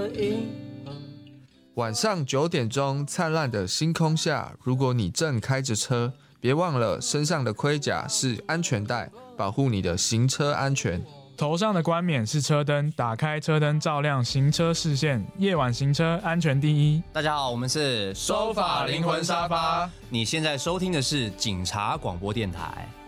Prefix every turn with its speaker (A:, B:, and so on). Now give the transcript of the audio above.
A: 银河。
B: 晚上9点钟，灿烂的星空下，如果你正开着车，别忘了身上的盔甲是安全带，保护你的行车安全。
C: 头上的冠冕是车灯，打开车灯照亮行车视线，夜晚行车安全第一。
D: 大家好，我们是
B: 收法灵魂沙发。
D: 你现在收听的是警察广播电台。